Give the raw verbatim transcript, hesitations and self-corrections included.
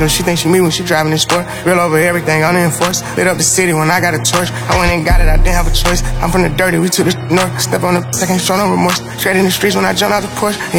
know she thinks she me when she driving this sport. Real over everything, unenforced. Lit up the city when I got a torch. I went and got it, I didn't have a choice. I'm from the dirty, we took the north. Step on the second, show no remorse. Straight in the streets when I jumped out the Porsche.